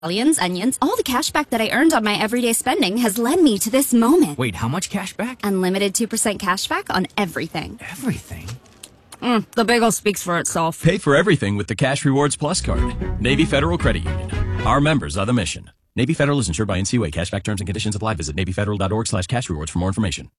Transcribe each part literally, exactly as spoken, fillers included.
Onions, onions, all the cash back that I earned on my everyday spending has led me to this moment. Wait, how much cash back? Unlimited two percent cash back on everything. Everything? Mm, the bagel speaks for itself. Pay for everything with the Cash Rewards Plus card. Navy Federal Credit Union. Our members are the mission. Navy Federal is insured by N C U A. Cashback terms and conditions apply. Visit Navy Federal dot org slash cash rewards for more information.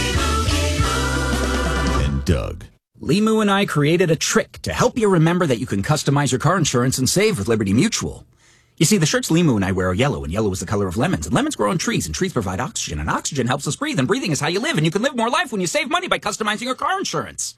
And Doug. Limu and I created a trick to help you remember that you can customize your car insurance and save with Liberty Mutual. You see, the shirts Limu and I wear are yellow, and yellow is the color of lemons, and lemons grow on trees, and trees provide oxygen, and oxygen helps us breathe, and breathing is how you live, and you can live more life when you save money by customizing your car insurance.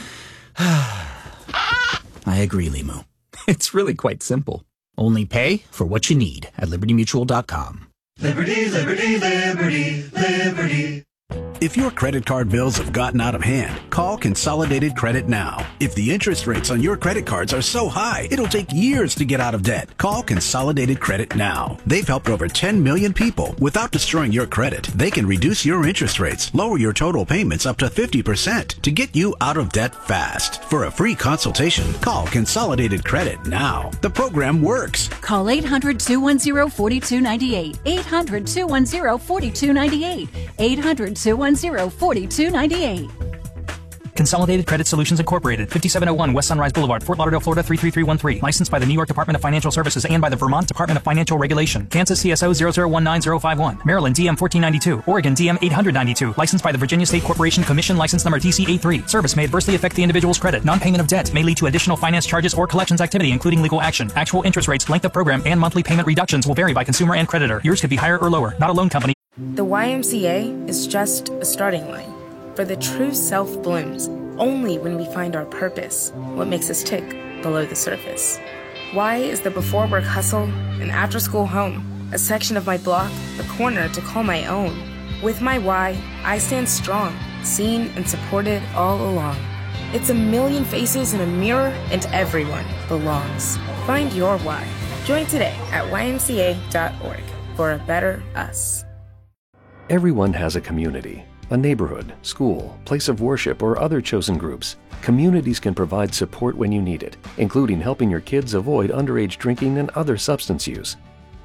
I agree, Limu. It's really quite simple. Only pay for what you need at liberty mutual dot com. Liberty, liberty, liberty, liberty. If your credit card bills have gotten out of hand, call Consolidated Credit now. If the interest rates on your credit cards are so high, it'll take years to get out of debt. Call Consolidated Credit now. They've helped over ten million people without destroying your credit. They can reduce your interest rates, lower your total payments up to fifty percent to get you out of debt fast. For a free consultation, call Consolidated Credit now. The program works. Call eight hundred, two one zero, four two nine eight. eight hundred, two one zero, four two nine eight. eight hundred, two one zero, four two nine eight. Consolidated Credit Solutions Incorporated, fifty-seven oh one West Sunrise Boulevard, Fort Lauderdale, Florida three three three one three. Licensed by the New York Department of Financial Services and by the Vermont Department of Financial Regulation. Kansas C S O zero zero one nine zero five one. Maryland D M fourteen ninety-two. Oregon D M eight ninety-two. Licensed by the Virginia State Corporation Commission. License number T C A three. Service may adversely affect the individual's credit. Non-payment of debt may lead to additional finance charges or collections activity, including legal action. Actual interest rates, length of program, and monthly payment reductions will vary by consumer and creditor. Yours could be higher or lower. Not a loan company. The Y M C A is just a starting line. For the true self blooms only when we find our purpose, what makes us tick below the surface. Y is the before work hustle, an after school home, a section of my block, a corner to call my own. With my Y, I stand strong, seen and supported all along. It's a million faces in a mirror, and everyone belongs. Find your Y. Join today at Y M C A dot org for a better us. Everyone has a community, a neighborhood, school, place of worship, or other chosen groups. Communities can provide support when you need it, including helping your kids avoid underage drinking and other substance use.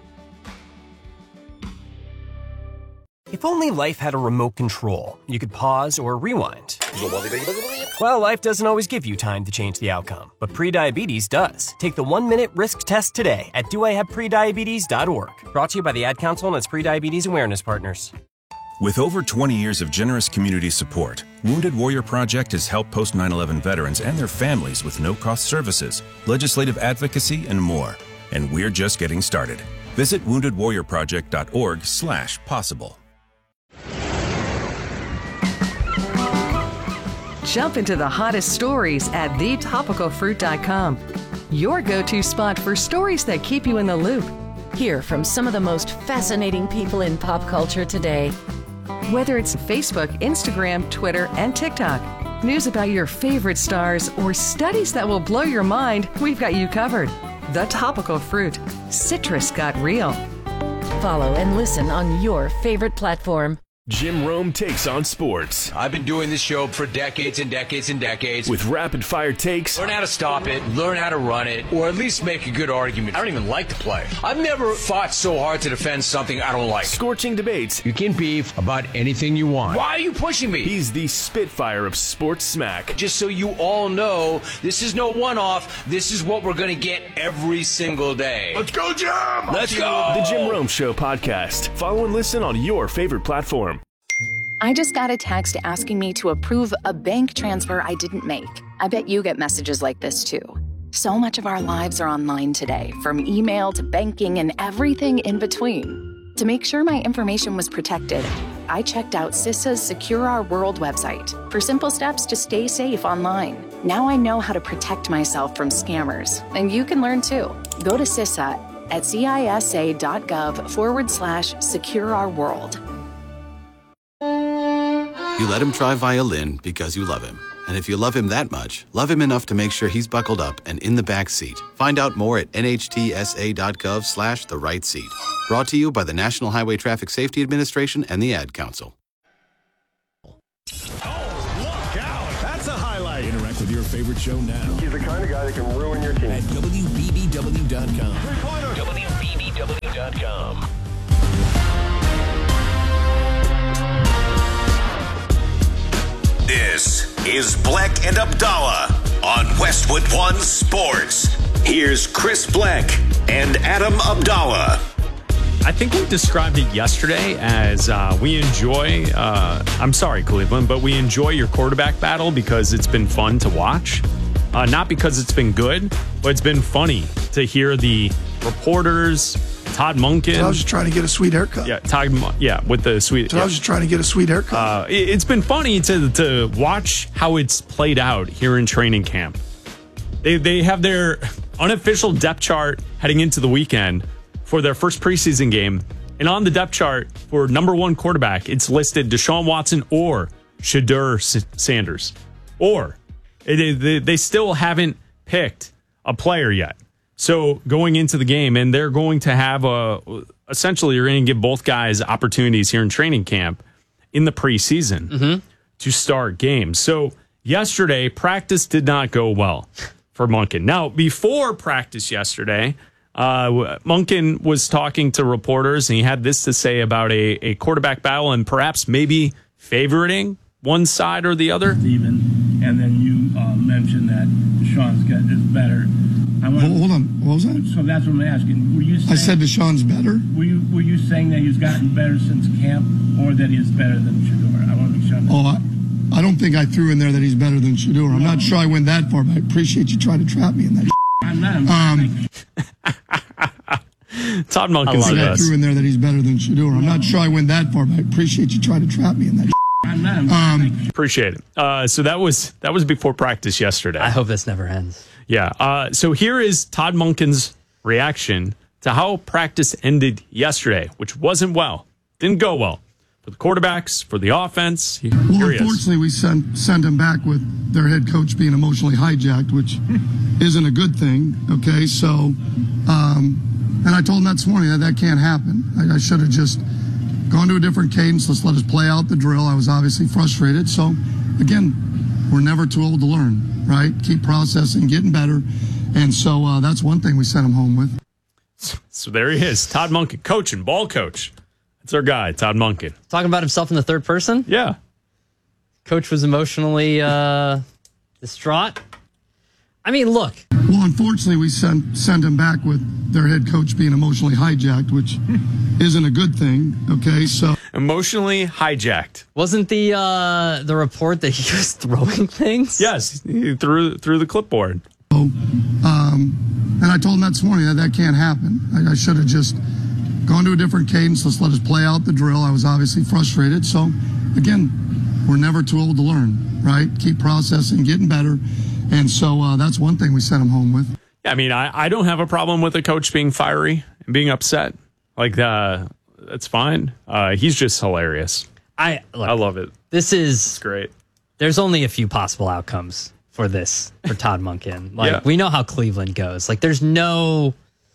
If only life had a remote control, you could pause or rewind. Well, life doesn't always give you time to change the outcome, but prediabetes does. Take the one-minute risk test today at do I have prediabetes dot org. Brought to you by the Ad Council and its prediabetes awareness partners. With over twenty years of generous community support, Wounded Warrior Project has helped post nine eleven veterans and their families with no-cost services, legislative advocacy, and more. And we're just getting started. Visit wounded warrior project dot org slash possible. Jump into the hottest stories at the topical fruit dot com. Your go-to spot for stories that keep you in the loop. Hear from some of the most fascinating people in pop culture today. Whether it's Facebook, Instagram, Twitter, and TikTok, news about your favorite stars, or studies that will blow your mind, we've got you covered. The Topical Fruit. Citrus got real. Follow and listen on your favorite platform. Jim Rome takes on sports. I've been doing this show for decades and decades and decades. With rapid-fire takes. Learn how to stop it, learn how to run it, or at least make a good argument. I don't even like to play. I've never fought so hard to defend something I don't like. Scorching debates. You can beef about anything you want. Why are you pushing me? He's the Spitfire of sports smack. Just so you all know, this is no one-off. This is what we're going to get every single day. Let's go, Jim! Let's go! The Jim Rome Show podcast. Follow and listen on your favorite platform. I just got a text asking me to approve a bank transfer I didn't make. I bet you get messages like this too. So much of our lives are online today, from email to banking and everything in between. To make sure my information was protected, I checked out CISA's Secure Our World website for simple steps to stay safe online. Now I know how to protect myself from scammers, and you can learn too. Go to CISA at cisa.gov forward slash secure our world. You let him try violin because you love him. And if you love him that much, love him enough to make sure he's buckled up and in the back seat. Find out more at nhtsa.gov slash the right seat. Brought to you by the National Highway Traffic Safety Administration and the Ad Council. Oh, look out. That's a highlight. Interact with your favorite show now. He's the kind of guy that can ruin your team. At W B B W dot com. Three-pointer. W B B W dot com. This is Black and Abdallah on Westwood One Sports. Here's Chris Black and Adam Abdallah. I think we described it yesterday as uh, we enjoy, uh, I'm sorry, Cleveland, but we enjoy your quarterback battle because it's been fun to watch. Uh, not because it's been good, but it's been funny to hear the reporters, Todd Monken. So I was just trying to get a sweet haircut. Yeah, Todd, yeah, with the sweet. So yeah. I was just trying to get a sweet haircut. Uh, it, it's been funny to to watch how it's played out here in training camp. They they have their unofficial depth chart heading into the weekend for their first preseason game, and on the depth chart for number one quarterback, it's listed Deshaun Watson or Shedeur S- Sanders, or it, they, they still haven't picked a player yet. So going into the game, and they're going to have a, essentially you're going to give both guys opportunities here in training camp in the preseason mm-hmm. to start games. So yesterday, practice did not go well for Monken. Now, before practice yesterday, uh, Monken was talking to reporters, and he had this to say about a, a quarterback battle and perhaps maybe favoriting one side or the other. Even, and then you uh, mentioned that Deshaun's got is better. I want, hold, hold on, what was that? So that's what I'm asking. Were you saying, I said Deshaun's better. Were you were you saying that he's gotten better since camp, or that he's better than Shedeur? I want to make sure. Oh, I, I don't think I threw in there that he's better than Shedeur. I'm no. not sure I went that far, but I appreciate you trying to trap me in that. I'm not. Um, Todd Monken I, I said threw in there that he's better than Shedeur. I'm no. not sure I went that far, but I appreciate you trying to trap me in that. I'm not. Um, appreciate it. Uh, so that was that was before practice yesterday. I hope this never ends. Yeah. Uh, so here is Todd Monken's reaction to how practice ended yesterday, which wasn't well. Didn't go well for the quarterbacks, for the offense. Here well, he is. unfortunately, we sent, sent them back with their head coach being emotionally hijacked, which isn't a good thing. Okay, so, um, and I told him that this morning that that can't happen. I, I should have just gone to a different cadence. Let's let us play out the drill. I was obviously frustrated. So, again, we're never too old to learn, right? Keep processing, getting better. And so uh, that's one thing we sent him home with. So there he is, Todd Monken, coaching, ball coach. That's our guy, Todd Monken. Talking about himself in the third person? Yeah. Coach was emotionally uh, distraught. I mean, look. Well, unfortunately, we sent sent him back with their head coach being emotionally hijacked, which isn't a good thing. Okay, so emotionally hijacked. Wasn't the uh, the report that he was throwing things? Yes, he threw through the clipboard. So, um, and I told him that this morning that that can't happen. I, I should have just gone to a different cadence. Let's let us play out the drill. I was obviously frustrated. So, again, we're never too old to learn, right? Keep processing, getting better. And so uh, that's one thing we sent him home with. Yeah, I mean, I, I don't have a problem with a coach being fiery and being upset. Like, uh, that's fine. Uh, he's just hilarious. I look, I love it. This is it's great. There's only a few possible outcomes for this, for Todd Monken. Like, yeah. we know how Cleveland goes. Like, there's no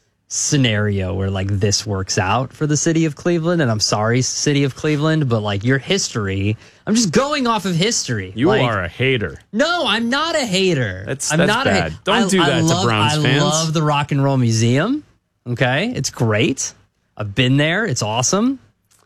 scenario where, like, this works out for the city of Cleveland. And I'm sorry, city of Cleveland, but, like, your history... I'm just going off of history. You like, are a hater. No, I'm not a hater. That's, I'm that's not bad. A, Don't I, do that I love, to Browns I fans. I love the Rock and Roll Museum. Okay, it's great. I've been there. It's awesome.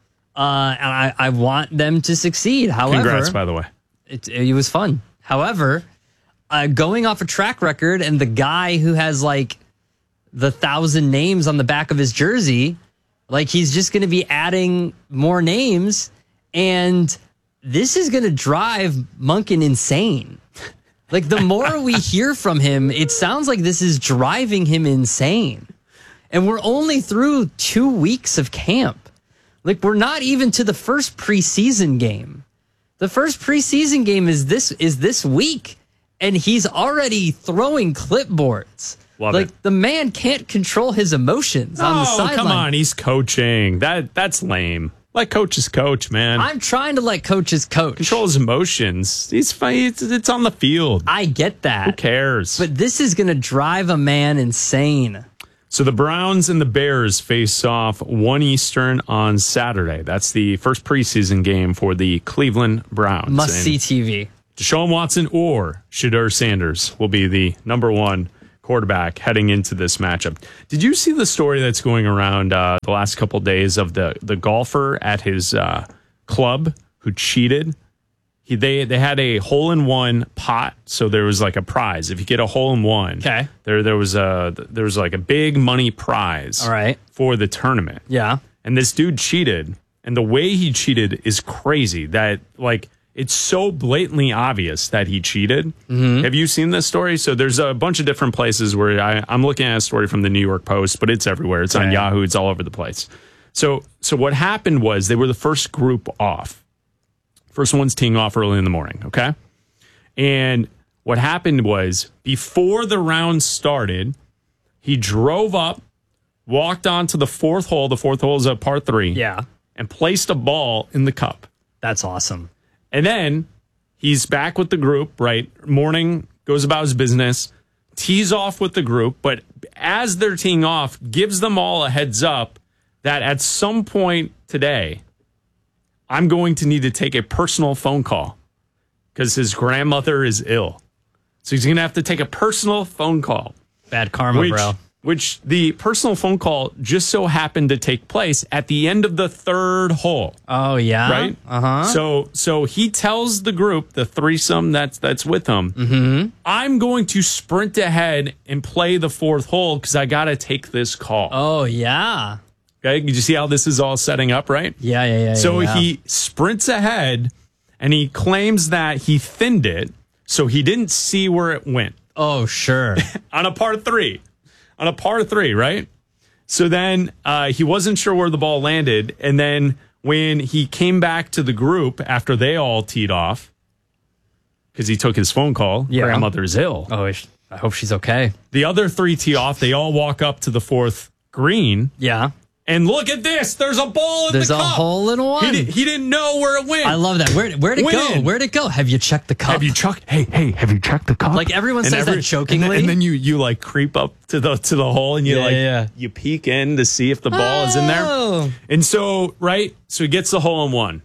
Uh, and I, I want them to succeed. However, congrats, by the way. It, it was fun. However, uh, going off a track record and the guy who has like the thousand names on the back of his jersey, like he's just going to be adding more names, and this is going to drive Monken insane. Like, the more we hear from him, it sounds like this is driving him insane. And we're only through two weeks of camp. Like, we're not even to the first preseason game. The first preseason game is this is this week, and he's already throwing clipboards. Love like, it. the man can't control his emotions on the sideline. Oh, come on. He's coaching. That That's lame. Let coaches coach, man. I'm trying to let coaches coach. Control his emotions. He's it's, it's on the field. I get that. Who cares? But this is going to drive a man insane. So the Browns and the Bears face off one Eastern on Saturday. That's the first preseason game for the Cleveland Browns. Must-see T V. Deshaun Watson or Shedeur Sanders will be the number one quarterback heading into this matchup. Did you see the story that's going around uh, the last couple of days of the the golfer at his uh, club who cheated? He, they they had a hole in one pot, so there was like a prize. If you get a hole in one, okay, there there was a there was like a big money prize, all right, for the tournament. Yeah, and this dude cheated, and the way he cheated is crazy. That like it's so blatantly obvious that he cheated. Mm-hmm. Have you seen this story? So there's a bunch of different places where I, I'm looking at a story from the New York Post, but it's everywhere. It's on Okay. Yahoo. It's all over the place. So so what happened was they were the first group off. First one's teeing off early in the morning, okay? And what happened was before the round started, he drove up, walked onto the fourth hole. The fourth hole is a par three. Yeah. And placed a ball in the cup. That's awesome. And then he's back with the group, right? Morning, goes about his business, tees off with the group, but as they're teeing off, gives them all a heads up that at some point today, I'm going to need to take a personal phone call because his grandmother is ill. So he's going to have to take a personal phone call. Bad karma, which, bro. Which the personal phone call just so happened to take place at the end of the third hole. Oh, yeah? Right? Uh-huh. So so he tells the group, the threesome that's that's with him, mm-hmm. I'm going to sprint ahead and play the fourth hole because I got to take this call. Oh, yeah. Okay, did you see how this is all setting up, right? Yeah, yeah, yeah. So yeah. he sprints ahead and he claims that he thinned it, so he didn't see where it went. Oh, sure. On a par three. On a par three, right? So then uh, he wasn't sure where the ball landed. And then when he came back to the group after they all teed off, because he took his phone call, Yeah. grandmother's ill. Oh, I hope she's okay. The other three tee off, they all walk up to the fourth green. Yeah. And look at this. There's a ball in There's the a cup. hole in one. He, did, he didn't know where it went. I love that. Where, where'd it Went go? in. Where'd it go? Have you checked the cup? Have you checked? Hey, hey, have you checked the cup? Like everyone And says every- that jokingly. And then, and then you you like creep up to the to the hole and you Yeah, like yeah. you peek in to see if the ball is in there. Oh. And so right, so he gets the hole in one.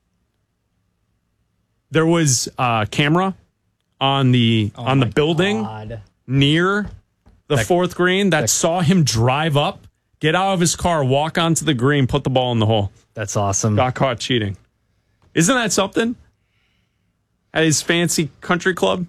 There was a camera on the Oh on the my building God. near the That- fourth green that saw him drive up, get out of his car, walk onto the green, put the ball in the hole. That's awesome. Got caught cheating. Isn't that something? At his fancy country club?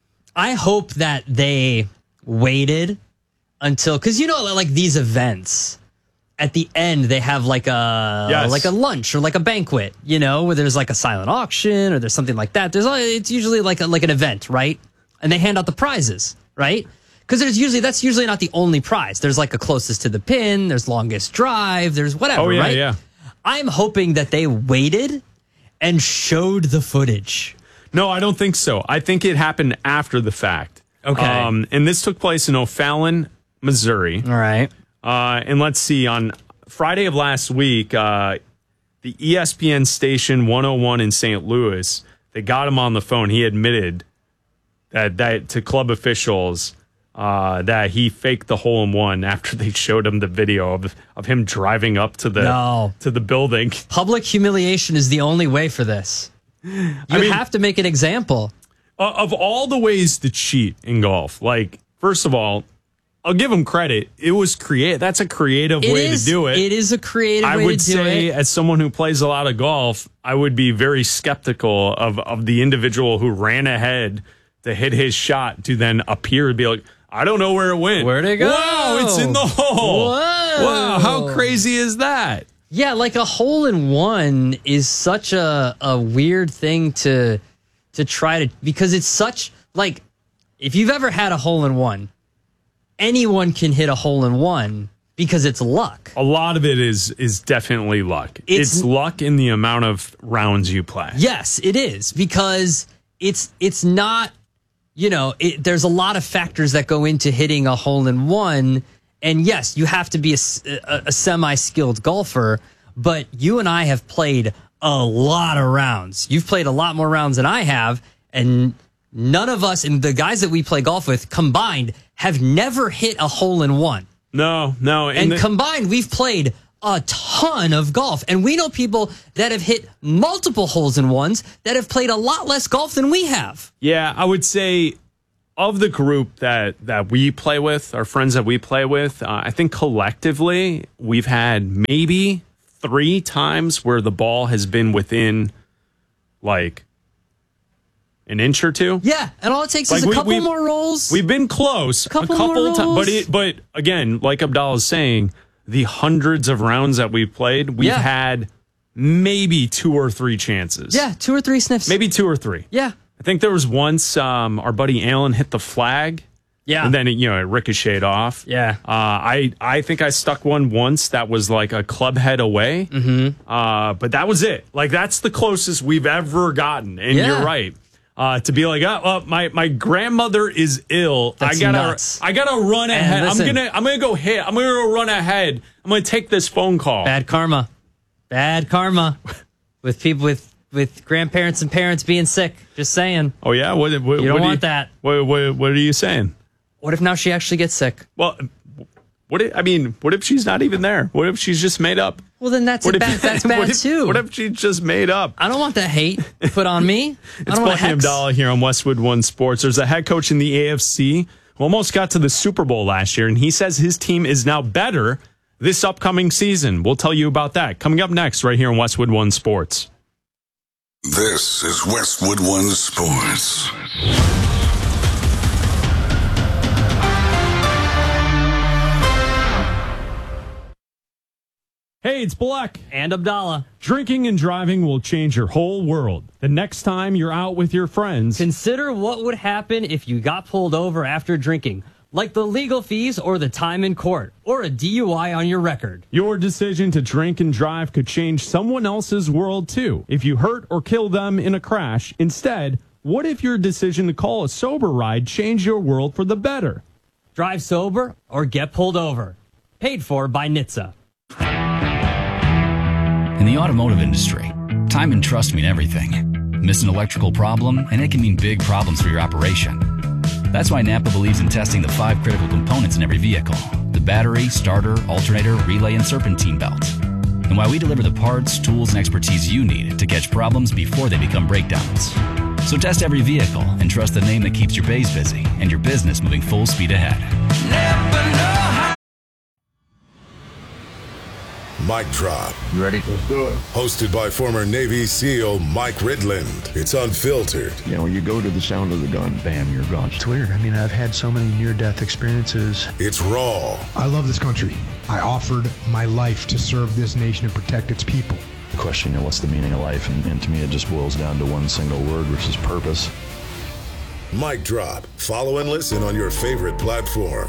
I hope that they waited until, because you know, like these events, at the end they have like a Yes. like a lunch or like a banquet, you know, where there's like a silent auction or there's something like that. There's a- it's usually like a, like an event, right? And they hand out the prizes, right? Because there's usually that's usually not the only prize. There's like a closest to the pin. There's longest drive. There's whatever. Oh, yeah, right? yeah. I'm hoping that they waited and showed the footage. No, I don't think so. I think it happened after the fact. Okay. Um, and this took place in O'Fallon, Missouri. All right. Uh, and let's see, on Friday of last week, uh, the E S P N station one oh one in Saint Louis, they got him on the phone. He admitted that, that to club officials uh, that he faked the hole in one after they showed him the video of, of him driving up to the No. to the building. Public humiliation is the only way for this. You I mean- have to make an example. Uh, of all the ways to cheat in golf, like, first of all, I'll give him credit. It was creative. That's a creative It way is- to do it. It is a creative I way would to do say, it. as someone who plays a lot of golf, I would be very skeptical of, of the individual who ran ahead to hit his shot to then appear and be like, I don't know where it went. Where'd it go? Wow, it's in the hole. Whoa. Wow, how crazy is that? Yeah, like a hole in one is such a, a weird thing to to try to, because it's such, like, if you've ever had a hole in one, anyone can hit a hole in one because it's luck. A lot of it is is definitely luck. It's- It's, luck in the amount of rounds you play. Yes, it is, because it's it's not, you know, it, there's a lot of factors that go into hitting a hole in one. And yes, you have to be a, s- a- a semi-skilled golfer, but you and I have played a lot of rounds. You've played a lot more rounds than I have, and none of us, and the guys that we play golf with combined, have never hit a hole in one. No, no. And the- combined, we've played a ton of golf. And we know people that have hit multiple holes in ones that have played a lot less golf than we have. Yeah, I would say of the group that, that we play with, our friends that we play with, uh, I think collectively we've had maybe three times where the ball has been within like an inch or two. Yeah, and all it takes Like is a we- couple we- more rolls. We've been close a Couple couple, more of times, but rolls. it, but again, like Abdallah is saying, the hundreds of rounds that we've played, we've Yeah. had maybe two or three chances. Yeah, two or three sniffs. Maybe two or three. Yeah. I think there was once um, our buddy Alan hit the flag. Yeah. And then it, you know, it ricocheted off. Yeah. Uh, I I think I stuck one once that was like a club head away. Mm-hmm. Uh, but that was it. Like that's the closest we've ever gotten. And Yeah. you're right. Uh, to be like, oh, well, my my grandmother is ill. That's I gotta nuts. I gotta run And ahead. listen. I'm gonna I'm gonna go hit. I'm gonna go run ahead. I'm gonna take this phone call. Bad karma. Bad karma with people with with grandparents and parents being sick. Just saying. Oh yeah, what, what You don't what want you, that. What, what what are you saying? What if now she actually gets sick? Well, what if, I mean, what if she's not even there? What if she's just made up? Well, then that's What a if- bad, that's bad what if, too. What if she's just made up? I don't want that hate put on me. I It's don't want Black hex. Abdallah here on Westwood One Sports. There's a head coach in the A F C who almost got to the Super Bowl last year, and he says his team is now better this upcoming season. We'll tell you about that coming up next right here on Westwood One Sports. This is Westwood One Sports. Hey, it's Black. And Abdallah. Drinking and driving will change your whole world. The next time you're out with your friends, Consider what would happen if you got pulled over after drinking, like the legal fees or the time in court, or a D U I on your record. your decision to drink and drive could change someone else's world too. If you hurt or kill them in a crash, instead, what if your decision to call a sober ride changed your world for the better? Drive sober or get pulled over. Paid for by N H T S A. In the automotive industry, time and trust mean everything. Miss an electrical problem, and it can mean big problems for your operation. That's why Napa believes in testing the five critical components in every vehicle: the battery, starter, alternator, relay, and serpentine belt. And why we deliver the parts, tools, and expertise you need to catch problems before they become breakdowns. So test every vehicle and trust the name that keeps your bays busy and your business moving full speed ahead. Mic Drop. You ready? Let's do it. Hosted by former Navy SEAL Mike Ridland. It's unfiltered. You know, when you go to the sound of the gun, bam, you're gone. It's weird. I mean, I've had so many near-death experiences. It's raw. I love this country. I offered my life to serve this nation and protect its people. The question, you know, what's the meaning of life? And, and to me, it just boils down to one single word, which is purpose. Mic Drop. Follow and listen on your favorite platform.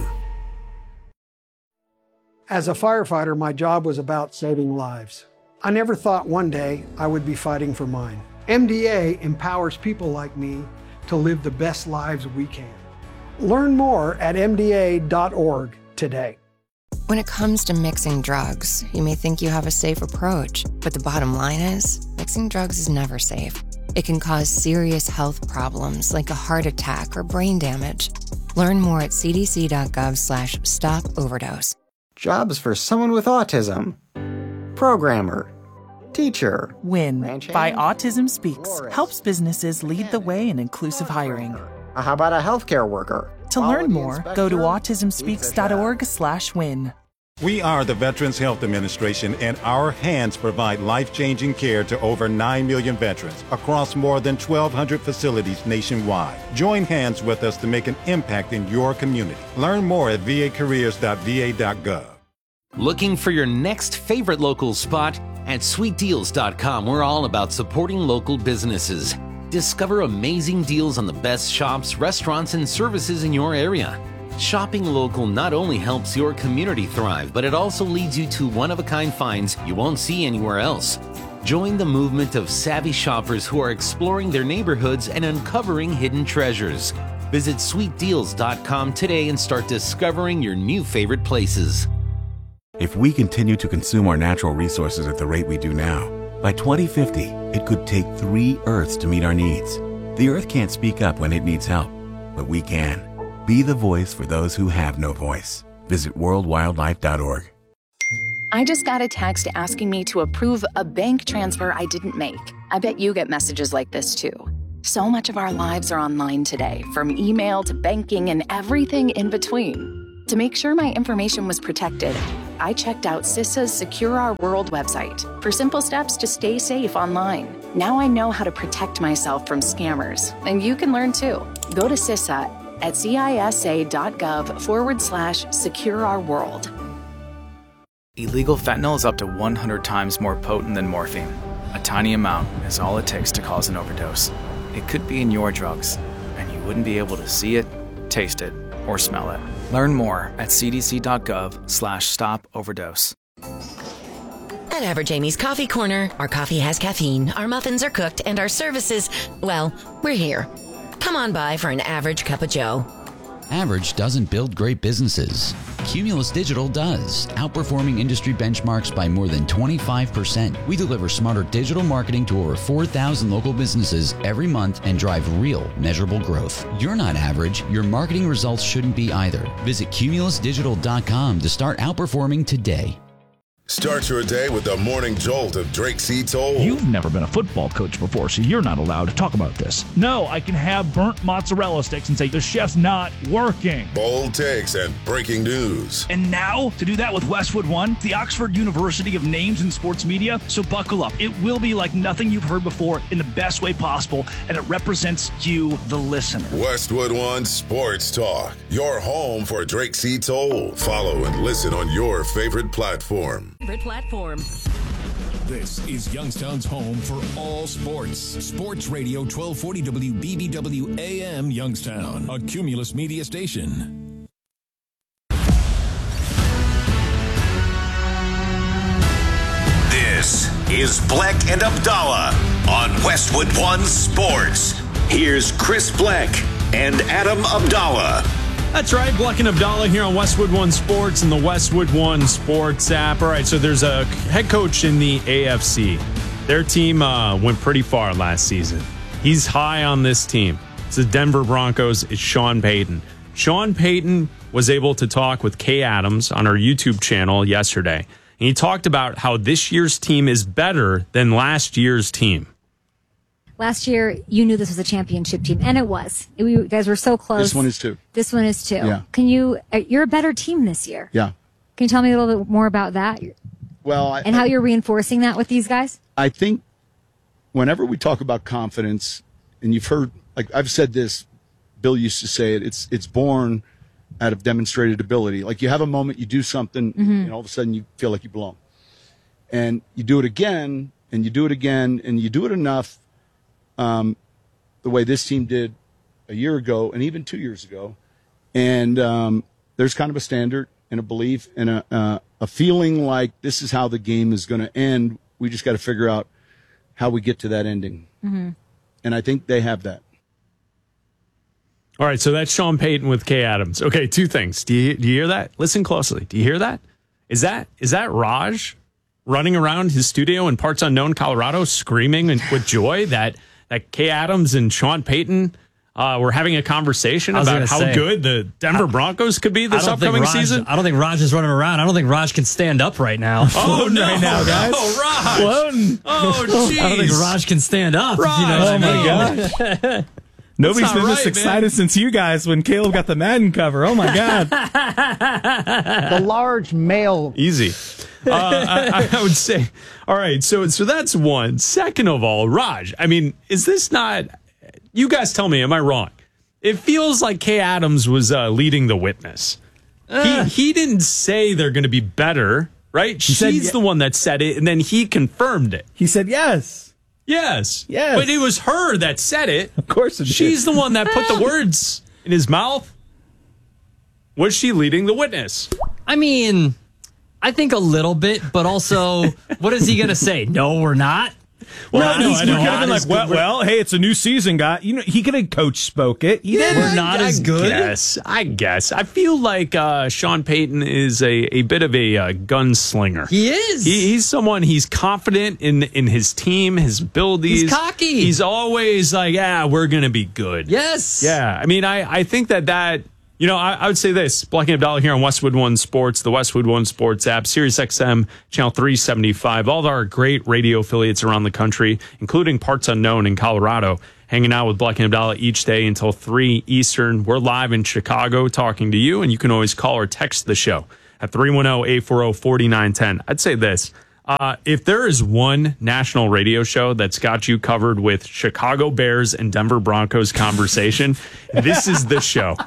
As a firefighter, my job was about saving lives. I never thought one day I would be fighting for mine. M D A empowers people like me to live the best lives we can. Learn more at M D A dot org today. When it comes to mixing drugs, you may think you have a safe approach, but the bottom line is, mixing drugs is never safe. It can cause serious health problems like a heart attack or brain damage. Learn more at c d c dot gov slash stop overdose. Jobs for someone with autism. Programmer. Teacher. WIN by Autism Speaks helps businesses lead the way in inclusive hiring. How about a healthcare worker? To learn more, go to autism speaks dot org slash win. We are the Veterans Health Administration, and our hands provide life-changing care to over nine million veterans across more than twelve hundred facilities nationwide. Join hands with us to make an impact in your community. Learn more at v a careers dot v a dot gov. Looking for your next favorite local spot? At sweet deals dot com, we're all about supporting local businesses. Discover amazing deals on the best shops, restaurants, and services in your area. Shopping local not only helps your community thrive, but it also leads you to one-of-a-kind finds you won't see anywhere else. Join the movement of savvy shoppers who are exploring their neighborhoods and uncovering hidden treasures. Visit sweet deals dot com today and start discovering your new favorite places. If we continue to consume our natural resources at the rate we do now, by twenty fifty, it could take three Earths to meet our needs. The Earth can't speak up when it needs help, but we can. Be the voice for those who have no voice. Visit world wildlife dot org. I just got a text asking me to approve a bank transfer I didn't make. I bet you get messages like this too. So much of our lives are online today, from email to banking and everything in between. To make sure my information was protected, I checked out CISA's Secure Our World website for simple steps to stay safe online. Now I know how to protect myself from scammers, and you can learn too. Go to CISA at cisa.gov forward slash secure our world. Illegal fentanyl is up to one hundred times more potent than morphine. A tiny amount is all it takes to cause an overdose. It could be in your drugs, and you wouldn't be able to see it, taste it, or smell it. Learn more at cdc.gov slash stop overdose. At Average Amy's Coffee Corner, our coffee has caffeine, our muffins are cooked, and our services, well, we're here. Come on by for an average cup of joe. Average doesn't build great businesses. Cumulus Digital does, outperforming industry benchmarks by more than twenty-five percent. We deliver smarter digital marketing to over four thousand local businesses every month and drive real, measurable growth. You're not average. Your marketing results shouldn't be either. Visit cumulus digital dot com to start outperforming today. Start your day with the morning jolt of Drake C. Toll. You've never been a football coach before, so you're not allowed to talk about this. No, I can have burnt mozzarella sticks and say the chef's not working. Bold takes and breaking news. And now, to do that with Westwood One, the Oxford University of Names in Sports Media, so buckle up. It will be like nothing you've heard before in the best way possible, and it represents you, the listener. Westwood One Sports Talk, your home for Drake C. Toll. Follow and listen on your favorite platform. Favorite platform. This is Youngstown's home for all sports. Sports Radio twelve forty W B B W A M Youngstown, a Cumulus media station. This is Bleck and Abdallah on Westwood One Sports. Here's Chris Bleck and Adam Abdallah. That's right, Bleck and Abdallah here on Westwood One Sports and the Westwood One Sports app. All right, so there's a head coach in the A F C. Their team uh, went pretty far last season. He's high on this team. It's the Denver Broncos. It's Sean Payton. Sean Payton was able to talk with Kay Adams on our YouTube channel yesterday. And he talked about how this year's team is better than last year's team. Last year, you knew this was a championship team, and it was. You guys were so close. This one is too. This one is too. Yeah. Can you? You're a better team this year. Yeah. Can you tell me a little bit more about that? Well, I, and how you're reinforcing that with these guys? I think whenever we talk about confidence, and you've heard, like I've said this, Bill used to say it. It's it's born out of demonstrated ability. Like you have a moment, you do something, mm-hmm. and all of a sudden you feel like you belong, and you do it again, and you do it again, and you do it enough. Um, the way this team did a year ago and even two years ago. And um, there's kind of a standard and a belief and a, uh, a feeling like this is how the game is going to end. We just got to figure out how we get to that ending. Mm-hmm. And I think they have that. All right, so that's Sean Payton with Kay Adams. Okay, two things. Do you, do you hear that? Listen closely. Do you hear that? Is that is that Raj running around his studio in parts unknown Colorado screaming with joy that – that Kay Adams and Sean Payton uh, were having a conversation about how say, good the Denver I, Broncos could be this upcoming Raj, season? I don't think Raj is running around. I don't think Raj can stand up right now. Oh, no. right now, guys. Oh, Raj. Floating. Oh, jeez. I don't think Raj can stand up. Raj, you know oh, my God. Nobody's been right, this excited man. since you guys when Caleb got the Madden cover. Oh, my God. The large male. Easy. Uh, I, I would say, all right, so so that's one. Second of all, Raj, I mean, is this not, you guys tell me, am I wrong? It feels like Kay Adams was uh, leading the witness. Uh, he, he didn't say they're going to be better, right? She's said, the one that said it, and then he confirmed it. He said yes. Yes. Yes. But it was her that said it. Of course it She's did. the one that put the words in his mouth. Was she leading the witness? I mean, I think a little bit, but also, what is he going to say? No, we're not. Well, no, he's could have been like, well, well, hey, it's a new season, guy. You know, he could have coach spoke it. He yeah, didn't. We're not I, as good. I guess. I guess. I feel like uh, Sean Payton is a, a bit of a uh, gunslinger. He is. He, he's someone. He's confident in in his team, his abilities. He's cocky. He's always like, yeah, we're gonna be good. Yes. Yeah. I mean, I I think that that. You know, I, I would say this, Bleck and Abdallah here on Westwood One Sports, the Westwood One Sports app, Sirius X M, channel three seventy-five, all of our great radio affiliates around the country, including Parts Unknown in Colorado, hanging out with Bleck and Abdallah each day until three Eastern. We're live in Chicago talking to you, and you can always call or text the show at three one zero, eight four zero, four nine one zero. I'd say this. Uh, if there is one national radio show that's got you covered with Chicago Bears and Denver Broncos conversation, this is the show.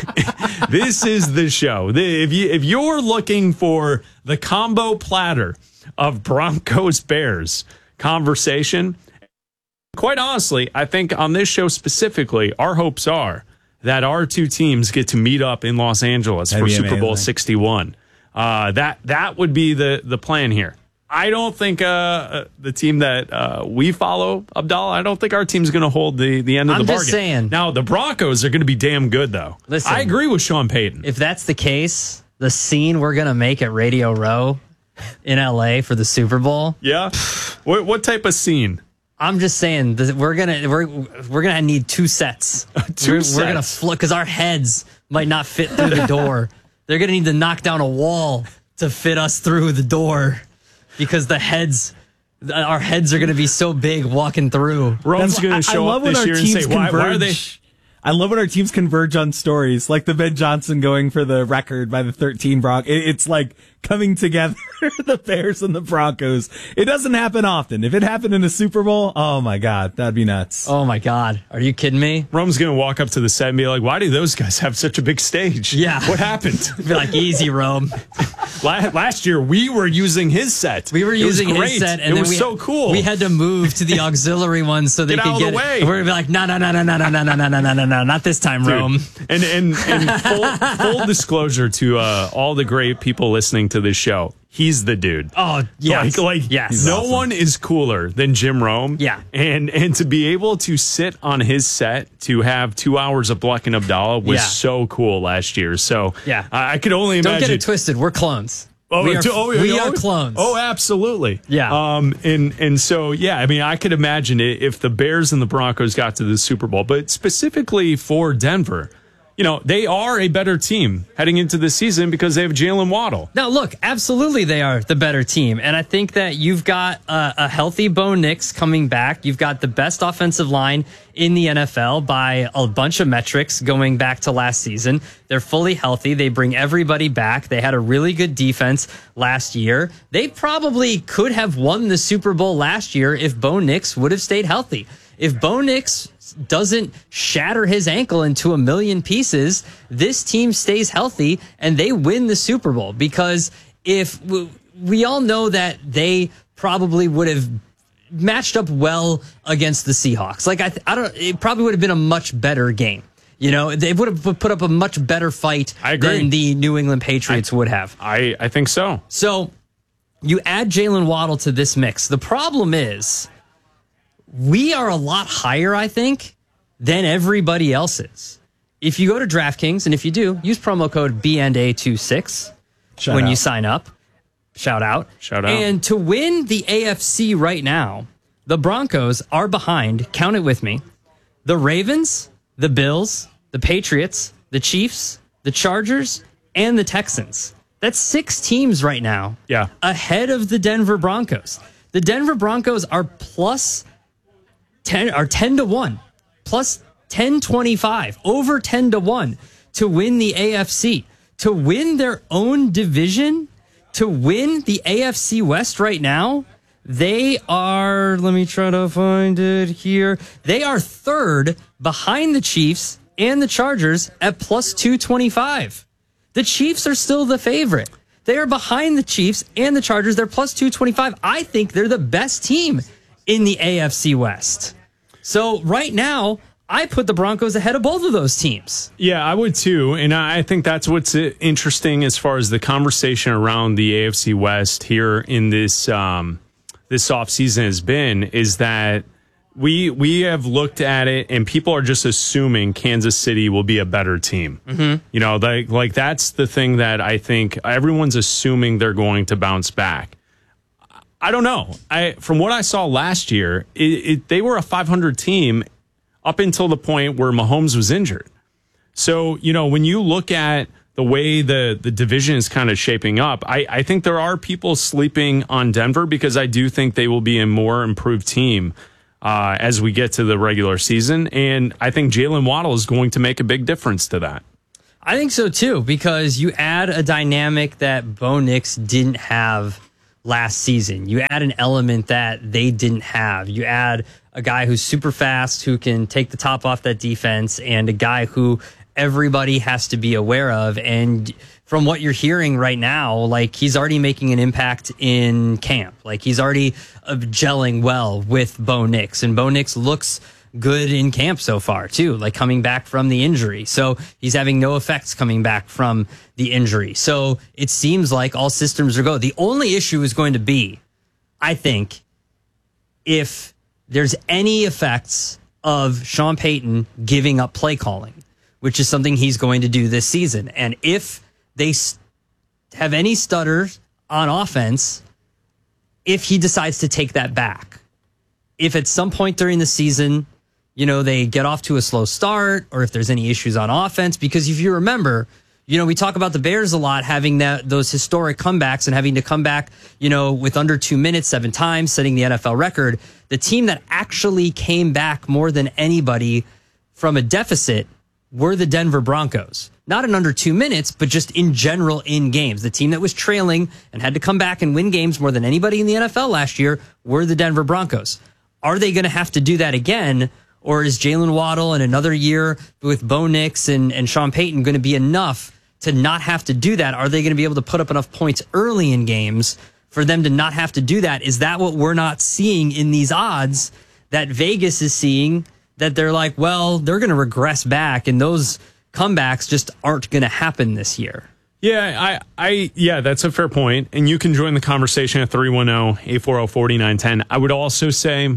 This is the show. The, if you if you're looking for the combo platter of Broncos Bears conversation, quite honestly, I think on this show specifically, our hopes are that our two teams get to meet up in Los Angeles That'd for be Super Bowl amazing. sixty-one. Uh, that that would be the the plan here. I don't think uh, the team that uh, we follow, Abdallah, I don't think our team's going to hold the, the end of I'm the bargain. just saying. Now, the Broncos are going to be damn good, though. Listen, I agree with Sean Payton. If that's the case, the scene we're going to make at Radio Row in L A for the Super Bowl. Yeah? what, what type of scene? I'm just saying that we're gonna we're we're gonna need two sets. two we're, sets. We're gonna flip because our heads might not fit through the door. They're gonna need to knock down a wall to fit us through the door because the heads, our heads are gonna be so big walking through. Rome's gonna show up this year and say, why, why are they? I love when our teams converge on stories, like the Ben Johnson going for the record by the thirteen Bronc. It, it's like coming together, the Bears and the Broncos. It doesn't happen often. If it happened in a Super Bowl, oh my God, that'd be nuts. Oh my God, are you kidding me? Rome's gonna walk up to the set and be like, "Why do those guys have such a big stage? Yeah, what happened?" Be like, "Easy, Rome." Last year we were using his set. We were it using was great. his set, and it then was we, so cool. We had to move to the auxiliary one so they Get could out of get the way. it. We're gonna be like, no, no, no, no, no, no, no, no, no, no, no, no, no, not this time, Dude. Rome. And and, and full, full disclosure to uh, all the great people listening to this show, he's the dude. Oh, yes. Like, like yes. no Awesome. one is cooler than Jim Rome. Yeah. And and to be able to sit on his set to have two hours of Bleck and Abdallah was Yeah. so cool last year. So Yeah. I, I could only Don't imagine. get it twisted. We're clones. Oh, we are, to- oh, we oh, are clones. Oh, absolutely. Yeah. Um, and and so yeah, I mean, I could imagine it if the Bears and the Broncos got to the Super Bowl, but specifically for Denver, you know, they are a better team heading into the season because they have Jalen Waddle. Now, look, absolutely they are the better team. And I think that you've got a, a healthy Bo Nix coming back. You've got the best offensive line in the N F L by a bunch of metrics going back to last season. They're fully healthy. They bring everybody back. They had a really good defense last year. They probably could have won the Super Bowl last year if Bo Nix would have stayed healthy. If Bo Nix doesn't shatter his ankle into a million pieces, this team stays healthy and they win the Super Bowl. Because if we, we all know that they probably would have matched up well against the Seahawks. Like I, th- I don't. It probably would have been a much better game. You know, they would have put up a much better fight I agree. than the New England Patriots I, would have. I, I think so. So you add Jalen Waddle to this mix. The problem is we are a lot higher, I think, than everybody else is. If you go to DraftKings, and if you do, use promo code B N A twenty-six Shout when out. you sign up. Shout out. Shout out. And to win the A F C right now, the Broncos are behind, count it with me, the Ravens, the Bills, the Patriots, the Chiefs, the Chargers, and the Texans. That's six teams right now. Yeah. Ahead of the Denver Broncos. The Denver Broncos are plus ten are ten to one, plus ten twenty-five, over ten to one to win the A F C, to win their own division, to win the A F C West right now. They are, let me try to find it here. They are third behind the Chiefs and the Chargers at plus two twenty-five. The Chiefs are still the favorite. They are behind the Chiefs and the Chargers. They're plus two twenty-five. I think they're the best team in the A F C West. So right now, I put the Broncos ahead of both of those teams. Yeah, I would too. And I think that's what's interesting as far as the conversation around the A F C West here in this um, this offseason has been, is that we we have looked at it and people are just assuming Kansas City will be a better team. Mm-hmm. You know, like, like that's the thing that I think everyone's assuming they're going to bounce back. I don't know. I from what I saw last year, it, it, they were a five hundred team up until the point where Mahomes was injured. So, you know, when you look at the way the, the division is kind of shaping up, I, I think there are people sleeping on Denver because I do think they will be a more improved team. uh, as we get to the regular season. And I think Jalen Waddle is going to make a big difference to that. I think so too, because you add a dynamic that Bo Nix didn't have last season. You add an element that they didn't have. You add a guy who's super fast, who can take the top off that defense, and a guy who everybody has to be aware of. And from what you're hearing right now, like, he's already making an impact in camp. Like, he's already uh, gelling well with Bo Nix, and Bo Nix looks good in camp so far too, like coming back from the injury. So he's having no effects coming back from the injury. So it seems like all systems are go. The only issue is going to be, I think, if there's any effects of Sean Payton giving up play calling, which is something he's going to do this season. And if they have any stutters on offense, if he decides to take that back, if at some point during the season, you know, they get off to a slow start, or if there's any issues on offense, because if you remember, you know, we talk about the Bears a lot, having that those historic comebacks and having to come back, you know, with under two minutes, seven times, setting the N F L record. The team that actually came back more than anybody from a deficit were the Denver Broncos. Not in under two minutes, but just in general in games. The team that was trailing and had to come back and win games more than anybody in the N F L last year were the Denver Broncos. Are they going to have to do that again? Or is Jalen Waddle and another year with Bo Nix and, and Sean Payton going to be enough to not have to do that? Are they going to be able to put up enough points early in games for them to not have to do that? Is that what we're not seeing in these odds that Vegas is seeing, that they're like, well, they're going to regress back and those comebacks just aren't going to happen this year? Yeah, I, I, yeah, that's a fair point. And you can join the conversation at three one zero, eight four zero, four nine one zero. I would also say,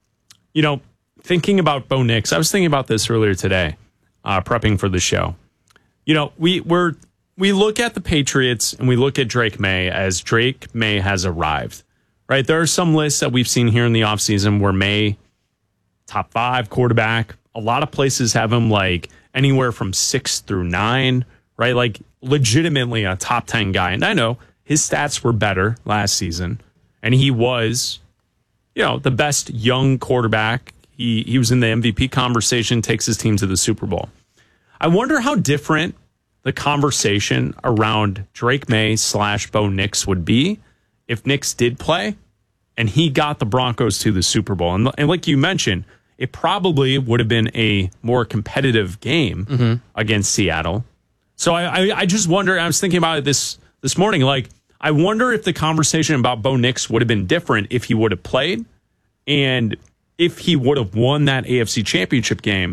you know, thinking about Bo Nix, I was thinking about this earlier today, uh, prepping for the show. You know, we we're we look at the Patriots and we look at Drake May as Drake May has arrived, right? There are some lists that we've seen here in the offseason where May, top five quarterback. A lot of places have him like anywhere from six through nine, right? Like legitimately a top ten guy. And I know his stats were better last season, and he was, you know, the best young quarterback. He he was in the M V P conversation, takes his team to the Super Bowl. I wonder how different the conversation around Drake May slash Bo Nix would be if Nix did play and he got the Broncos to the Super Bowl. And, and like you mentioned, it probably would have been a more competitive game mm-hmm. against Seattle. So I, I, I just wonder, I was thinking about it this, this morning, like, I wonder if the conversation about Bo Nix would have been different if he would have played and if he would have won that A F C Championship game,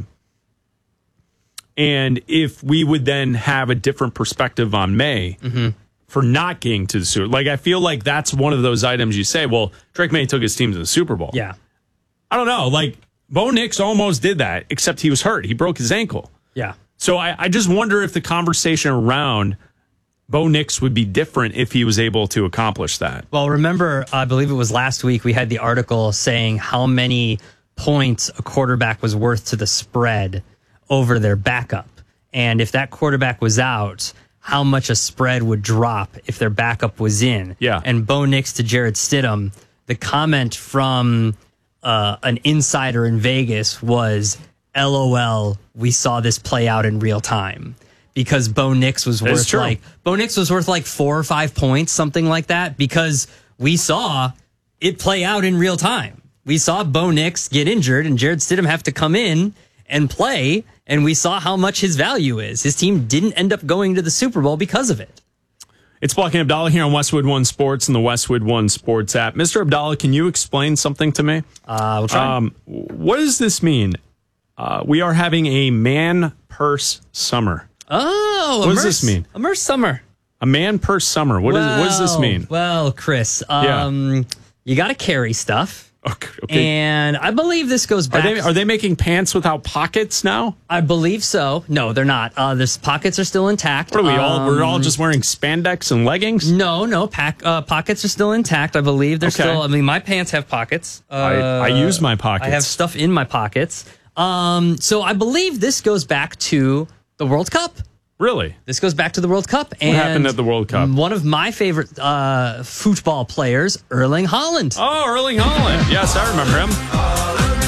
and if we would then have a different perspective on May mm-hmm. for not getting to the Super Bowl. Like, I feel like that's one of those items you say, well, Drake May took his team to the Super Bowl. Yeah. I don't know. Like, Bo Nix almost did that, except he was hurt. He broke his ankle. Yeah. So I, I just wonder if the conversation around Bo Nix would be different if he was able to accomplish that. Well, remember, I believe it was last week, we had the article saying how many points a quarterback was worth to the spread over their backup. And if that quarterback was out, how much a spread would drop if their backup was in. Yeah. And Bo Nix to Jarrett Stidham, the comment from uh, an insider in Vegas was, L O L, we saw this play out in real time. Because Bo Nix was worth like Bo Nix was worth like four or five points, something like that, because we saw it play out in real time. We saw Bo Nix get injured and Jarrett Stidham have to come in and play, and we saw how much his value is. His team didn't end up going to the Super Bowl because of it. It's Black and Abdallah here on Westwood One Sports and the Westwood One Sports app. Mister Abdallah, can you explain something to me? Uh, we'll try. Um, what does this mean? Uh, we are having a man purse summer. Oh, what does this mean? Immerse summer. A man purse summer. What, well, is, what does this mean? Well, Chris, um, yeah. you got to carry stuff. Okay, okay. And I believe this goes back. Are they, are they making pants without pockets now? I believe so. No, they're not. Uh, the pockets are still intact. What are we um, all? We're all just wearing spandex and leggings? No, no. Pack, uh, pockets are still intact. I believe they're okay. still. I mean, my pants have pockets. Uh, I, I use my pockets. I have stuff in my pockets. Um, so I believe this goes back to the World Cup. Really? This goes back to the World Cup. And what happened at the World Cup? One of my favorite uh, football players, Erling Haaland. Oh, Erling Haaland. Yes, I remember him.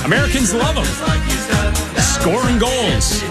Americans love him. Scoring goals.